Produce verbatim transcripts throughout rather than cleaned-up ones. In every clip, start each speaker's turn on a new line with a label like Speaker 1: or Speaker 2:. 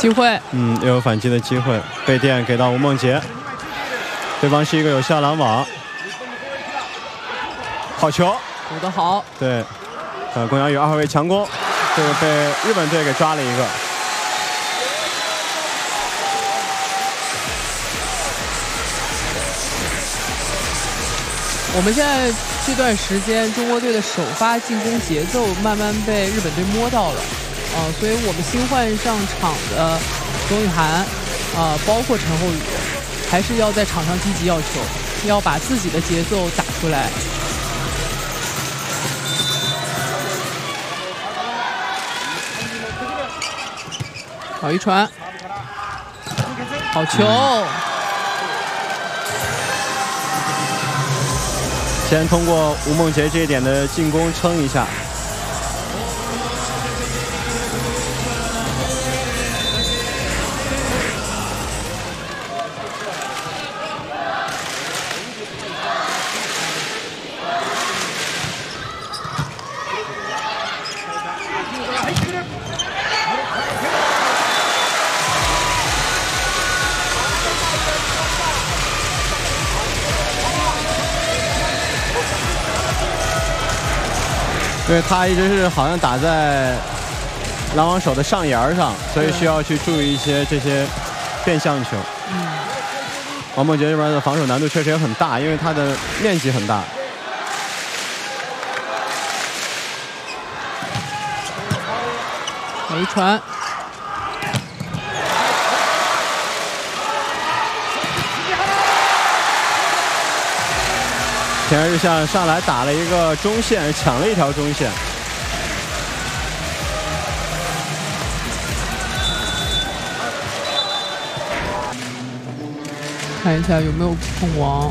Speaker 1: 机会，
Speaker 2: 嗯，又有反击的机会，被电给到吴梦洁，对方是一个有效拦网，好球，
Speaker 1: 补得好，
Speaker 2: 对，呃，龚瑶宇二号位强攻，这个被日本队给抓了一个。
Speaker 1: 我们现在这段时间，中国队的首发进攻节奏慢慢被日本队摸到了，啊、呃，所以我们新换上场的钟雨涵，啊、呃，包括陈后宇，还是要在场上积极要球，要把自己的节奏打出来。好一传，好球。嗯
Speaker 2: 先通过吴梦洁这一点的进攻撑一下。因为他一直是好像打在拦网手的上沿上，所以需要去注意一些这些变向球。嗯，王梦洁这边的防守难度确实也很大，因为他的面积很大。
Speaker 1: 好一传，
Speaker 2: 田日向上来打了一个中线，抢了一条中线。
Speaker 1: 看一下有没有碰王。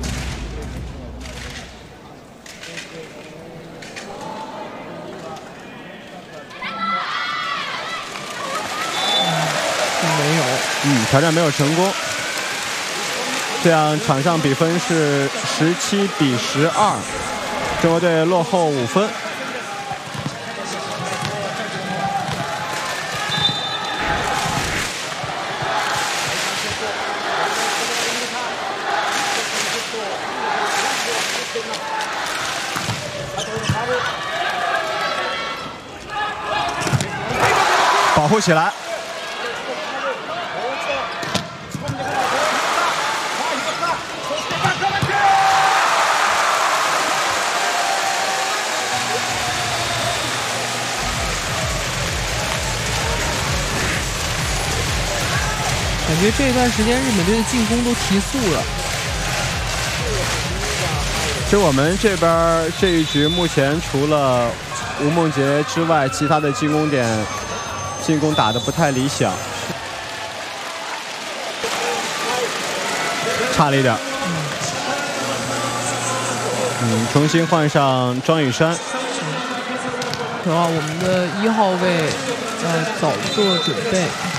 Speaker 1: 嗯，没有。
Speaker 2: 嗯，挑战没有成功。 这样场上比分是十七比十二，中国队落后五分。保护起来。
Speaker 1: 感觉这段时间日本队的进攻都提速了。
Speaker 2: 其实我们这边这一局目前除了吴梦洁之外，其他的进攻点进攻打得不太理想，差了一点。嗯，重新换上庄雨珊。
Speaker 1: 主要我们的一号位要早做准备。